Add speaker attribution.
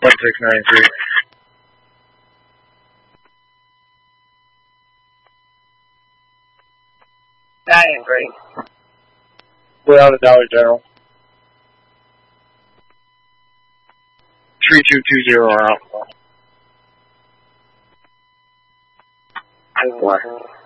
Speaker 1: 1693.
Speaker 2: I agree.
Speaker 1: Without a Dollar General. 3220 are out.
Speaker 2: What?